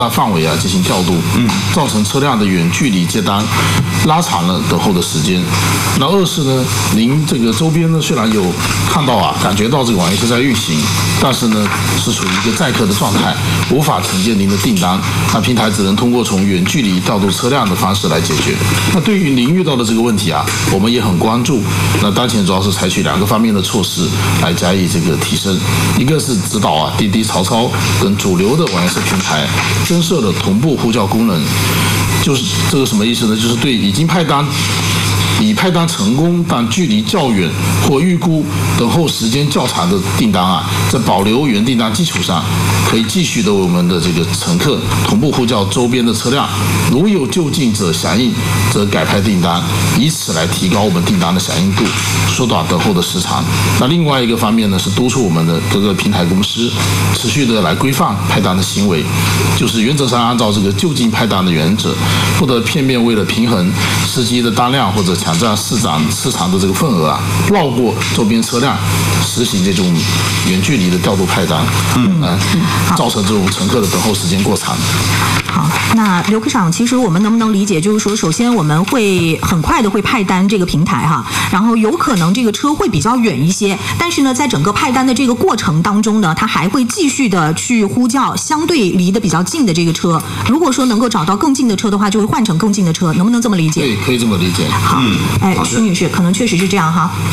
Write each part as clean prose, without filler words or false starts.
范围进行调度，造成车辆的远距离接单拉长了等候的时间。那二是呢，您这个周边呢虽然有看到感觉到这个网约车在运行，但是呢是处于一个载客的状态，无法承接您的订单，那平台只能通过从远距离调度车辆的方式来解决。那对于您遇到的这个问题我们也很关注。那当前主要是采取2个方面的措施来加以这个提升，一个是指导滴滴、曹操等主流的网约车平台增设了同步呼叫功能。就是这个什么意思呢？就是对已派单成功但距离较远或预估等候时间较长的订单在保留原订单基础上，可以继续的为我们的这个乘客同步呼叫周边的车辆，如有就近者响应，则改派订单，以此来提高我们订单的响应度，缩短等候的时长。那另外一个方面呢，是督促我们的各个平台公司持续的来规范派单的行为，就是原则上按照这个就近派单的原则，不得片面为了平衡司机的单量或者抢占市场的这个份额绕过周边车辆，实行这种远距离的调度派单，造成这种乘客的等候时间过长。 好，那刘科长，其实我们能不能理解，就是说，首先我们会很快的会派单这个平台然后有可能这个车会比较远一些，但是呢，在整个派单的这个过程当中呢，它还会继续的去呼叫相对离得比较近的这个车。如果说能够找到更近的车的话，就会换成更近的车，能不能这么理解？ 对，可以这么理解。 好，徐女士，可能确实是这样好，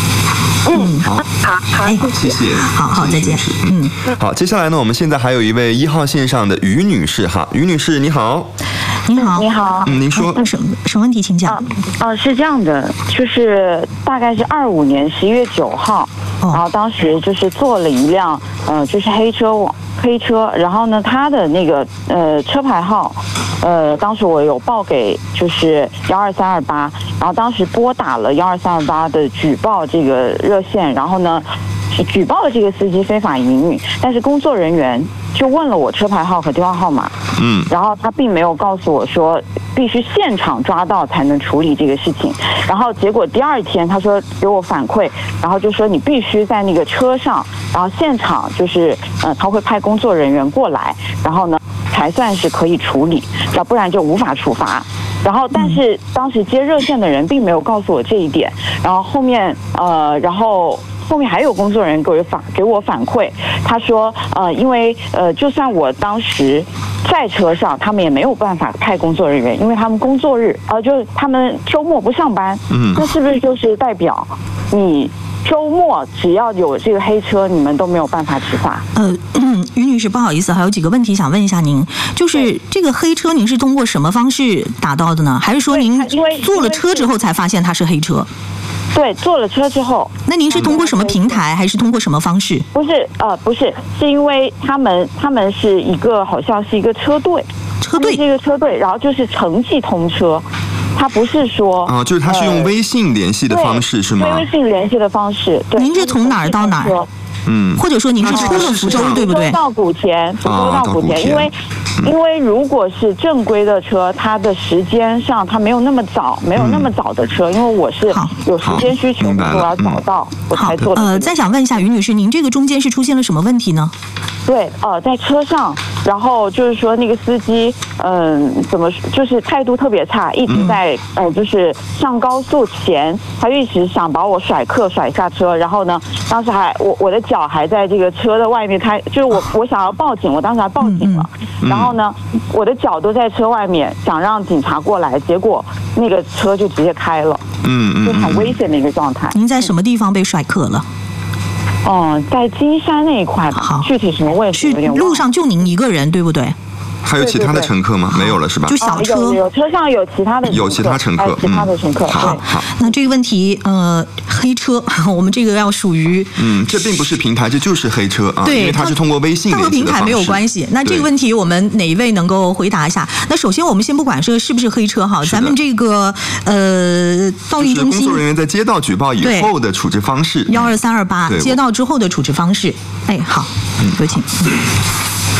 谢谢。 好，再见。 好，接下来呢，我们现在还有一位1号线上的于女士于女士你好。 你好。 您说。 什么问题请讲？ 是这样的，就是大概是25年11月9号，然后当时就是坐了一辆就是黑车，然后呢，他的那个车牌号，当时我有报给就是12328，然后当时拨打了12328的举报这个热线，然后呢，举报了这个司机非法营运，但是工作人员就问了我车牌号和电话号码，然后他并没有告诉我说必须现场抓到才能处理这个事情，然后结果第2天他说给我反馈，然后就说你必须在那个车上，然后现场就是他会派工作人员过来，然后呢才算是可以处理，要不然就无法处罚。然后但是当时接热线的人并没有告诉我这一点，然后后面还有工作人员给我反馈，他说因为就算我当时在车上，他们也没有办法派工作人员，因为他们工作日就是他们周末不上班，那是不是就是代表你周末只要有这个黑车，你们都没有办法执法？ 于女士，不好意思，还有几个问题想问一下您，就是这个黑车您是通过什么方式打到的呢？还是说您坐了车之后才发现它是黑车？ 对，坐了车之后。 那您是通过什么平台，还是通过什么方式？ 不是，是因为他们是一个好像是一个车队，是一个车队，然后就是城际通车。他不是说就是他是用微信联系的方式是吗？ 微信联系的方式。对。 您是从哪儿到哪儿？或者说您是出了福州，对不对？ 福州到古田，因为如果是正规的车，它的时间上它没有那么早的车，因为我是有时间需求，我要早到我才做的。 再想问一下于女士，您这个中间是出现了什么问题呢？ 对，在车上，然后就是说那个司机，怎么就是态度特别差，一直在就是上高速前，他一直想把我甩下车，然后呢，当时我的脚还在这个车的外面，他就是我想要报警，我当时还报警了，然后呢，我的脚都在车外面，想让警察过来，结果那个车就直接开了，就很危险的一个状态。 您在什么地方被甩客了？ 在金山那一块吧。好，具体什么位置有点忘了。 是路上就您一个人，对不对？ 还有其他的乘客吗？没有了是吧？ 就小车， 有车上有其他的乘客， 有其他乘客， 其他的乘客。 好， 那这个问题，黑车，我们这个要属于， 这并不是平台，这就是黑车啊， 对， 因为它是通过微信联系的方式。它和平台没有关系。那这个问题，我们哪一位能够回答一下？那首先，我们先不管是不是黑车哈，咱们这个报运中心， 工作人员在接到举报以后的处置方式 ，12328接到之后的处置方式。好，有请。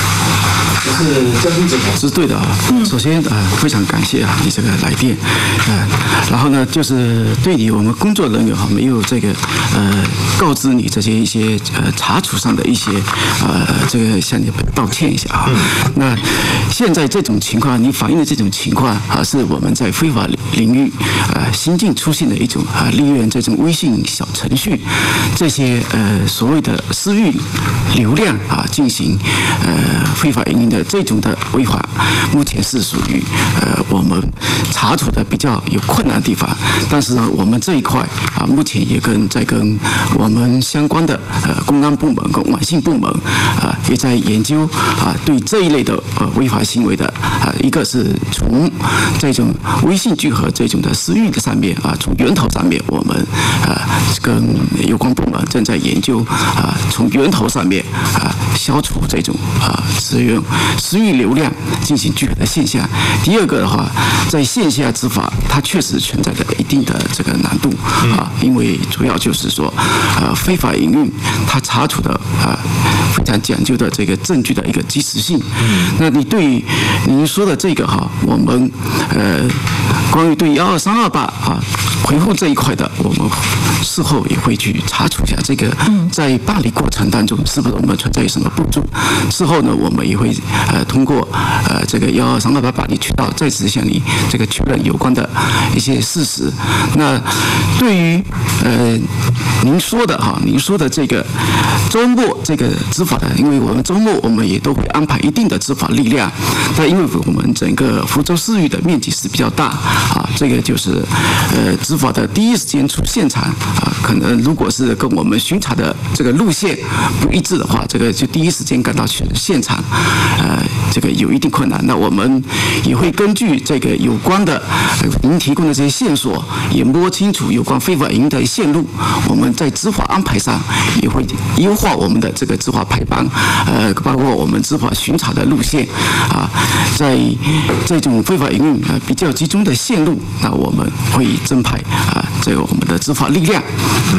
是江记者是对的啊。首先非常感谢你这个来电，然后呢就是对你我们工作人员没有这个告知你这些一些查处上的一些这个向你道歉一下啊。那现在这种情况，你反映的这种情况是我们在非法领域新近出现的一种利用这种微信小程序这些所谓的私域流量进行非法营运的这种的违法，目前是属于我们查处的比较有困难的地方。但是呢，我们这一块目前也在跟我们相关的公安部门跟网信部门也在研究对这一类的违法行为的一个是从这种微信聚合这种的私域的上面从源头上面，我们跟有关部门正在研究从源头上面消除这种使用私域流量进行聚合的现象。第二个的话，在线下执法它确实存在着一定的这个难度因为主要就是说非法营运它查处的非常讲究的这个证据的一个及时性。那你对于您说的这个我们关于对12328回复这一块的，我们事后也会去查处一下这个在办理过程当中是不是我们存在有什么不足。事后呢，我们也会通过这个12328办理渠道再次向你这个确认有关的一些事实。那对于您说的这个周末这个执法的，因为我们周末我们也都会安排一定的执法力量，但因为我们整个福州市域的面积是比较大这个就是执法的第一时间出现场可能如果是跟我们巡查的这个路线不一致的话，这个就第一时间赶到现场这个有一定困难。那我们也会根据这个有关的您提供的这些线索，也摸清楚有关非法营运的线路，我们在执法安排上也会优化我们的这个执法排班包括我们执法巡查的路线在这种非法营运比较集中的线路，那我们会增派这个我们的执法力量。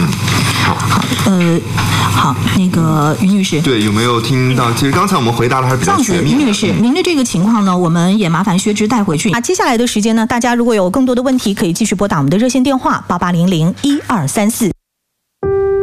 好，那个于女士， 对，有没有听到？其实刚才我们回答的还是比较全面。 于女士，您的这个情况呢，我们也麻烦薛之带回去。接下来的时间呢，大家如果有更多的问题，可以继续拨打我们的热线电话88001234。